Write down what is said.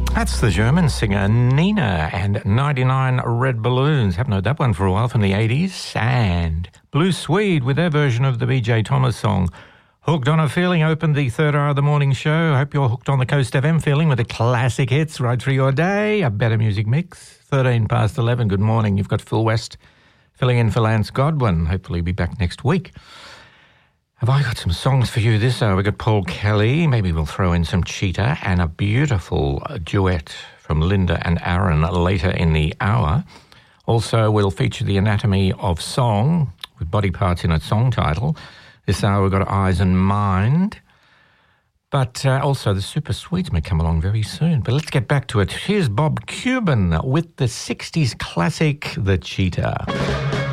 That's the German singer Nina and 99 Red Balloons. Haven't heard that one for a while, from the 80s. And Blue Swede with their version of the BJ Thomas song. Hooked on a Feeling opened the third hour of the morning show. Hope you're hooked on the Coast FM feeling with the classic hits right through your day. A better music mix. 13 past 11. Good morning. You've got Phil West filling in for Lance Godwin. Hopefully he'll be back next week. Have I got some songs for you this hour? We've got Paul Kelly. Maybe we'll throw in some Cheetah and a beautiful duet from Linda and Aaron later in the hour. Also, we'll feature the Anatomy of Song with body parts in its song title. This hour we've got Eyes and Mind. But also the Super Sweets may come along very soon. But let's get back to it. Here's Bob Cuban with the 60s classic, The Cheetah.